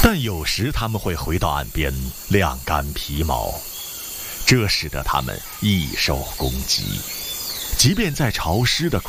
但有时它们会回到岸边晾干皮毛，这使得它们易受攻击。即便在潮湿的